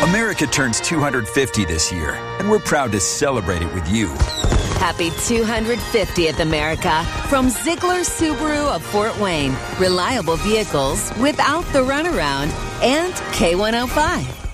America turns 250 this year, and we're proud to celebrate it with you. Happy 250th, America. From Ziegler Subaru of Fort Wayne. Reliable vehicles without the runaround. And K105.